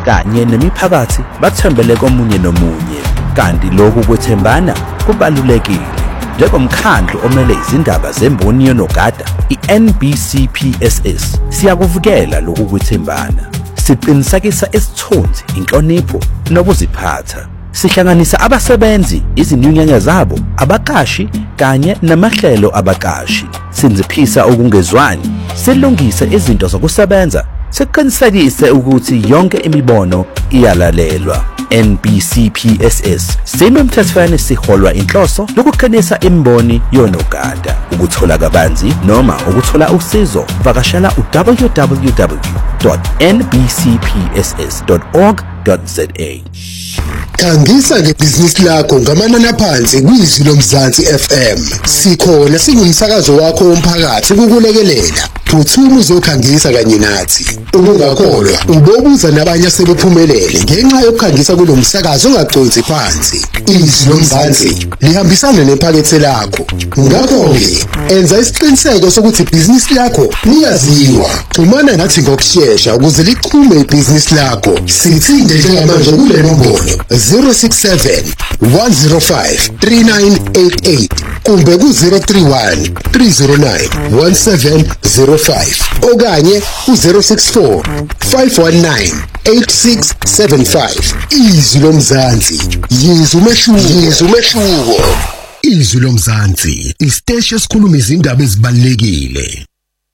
kanye nemiphakathi bathembele komunye nomunye, kanti lokhu kwethembana kubalulekile. Njengomkhandlu omele izindaba zemboni yonogada, i-NBCPSS siyakuvukela lokhu kwethembana. Siqinisekisa isithunzi, inhlonipho nokuziphatha. Sihlanganisa abasebenzi, izinyunyana zabo, abaqashi kanye namahlelo abaqashi. Sinziphisa ukungezwani, silungise izinto zokusebenza, siqinisekise ukuthi yonke imibono iyalalelwa. NBCPSS sinomthethweni siholwa inhloso lokuqinisa imboni yonogada. Ukuthola kabanzi noma ukuthola usizo, vakashela www.nbcpss.org.za. Khangisa ngebhizinisi lakho ngamanani aphansi kwizwi lomzansi FM. Sikhona singumsakazo wakho womphakathi ukukulekelela. Phuthuma uzokhangisa kanye nathi. Ungakholwa, ubobuza nabanye asebephumelele ngenxa yokukhangisa kulomsakazo ongagconsi phansi. Izwi lomzansi lihambisana nephakethe lakho. Ngakho-ke, enza isiqiniseko sokuthi ibhizinisi lakho liyaziwa. Xhumana nathi ngokushesha ukuze liqhume ibhizinisi lakho. Sithinte njengamanje kule nombolo 067 105 3988 kumbe ku-031 309 1705 okanye ku-064 519 8675. Izwi lomzansi, yizwi umehluko. Izwi lomzansi, isiteshi esikhuluma izindaba ezibalulekile.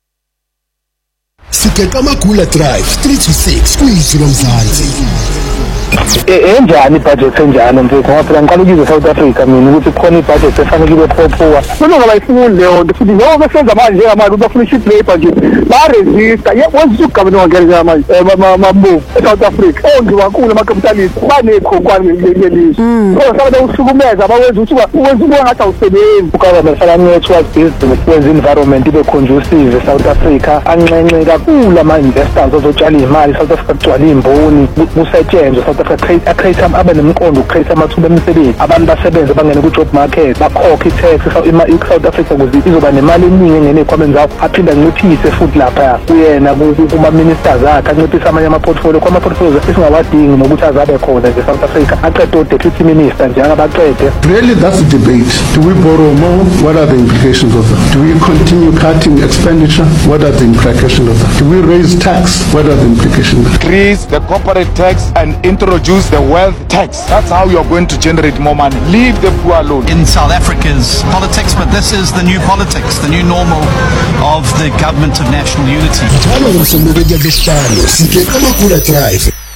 Sigeqa amagula drive 326 kwizwi lomzansi. Enjani ibudget enjani mfethu ngoba phela ngiqala ukuzwe South Africa mina ukuthi khona ibudget efanele ibe phophuwa noma ngabayifundi leyo futhi njengoba besenza manje njengamanje bafuna i-cheap labor nje ba-resista wenza ugavana wangenza manje mabu eSouth Africa ongiwankulu ama-capitalist banekhonkwane lelizwe sabe ukuhlukumeza abawenza ukuthi uwenza ukuba ngathi awusebenzi ugovernment fala-network business wenza environment ibe conducive eSouth Africa anxenxe kakhulu ama-investors ozotshala iy'mali South Africa kugcwala iy'mboni kusetshenzwe South Africa create abe nemqondo create amathuba emisebenzi abantu basebenze bangene ku-job market bakhokhe i-tax i-South Africa ukuze izoba nemali eningi engene ey'khwameni zakho aphinda anciphise futhi lapha kuyena kuma-ministers akhe anciphise amanye ama-portfolio kwama-portfolios esingawadingi nokuthi azabe khona nje South Africa aqede o-deputy minister njengabaqede. Really, that's the debate. Do we borrow more? What are the implications of that? Do we continue cutting expenditure? What are the implications of that? Do we raise tax? What are the implications? Increase the corporate tax and introduce the wealth tax. That's how you're going to generate more money. Leave the poor alone. In South Africa's politics, but this is the new politics, the new normal of the government of national unity. Njalo ngomsombuluko ngesihlanu sigeqa amagula drive